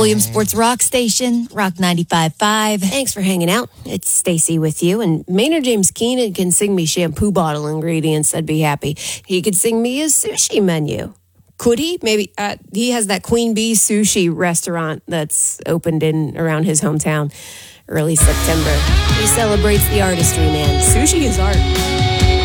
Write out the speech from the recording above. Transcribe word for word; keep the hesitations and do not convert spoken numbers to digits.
Williams Sports Rock Station, Rock ninety-five point five. Thanks for hanging out. It's Stacy with you. And Maynard James Keenan can sing me shampoo bottle ingredients. I'd be happy. He could sing me a sushi menu. Could he? Maybe. Uh, he has that Queen Bee sushi restaurant that's opened in around his hometown early September. He celebrates the artistry, man. Sushi is art.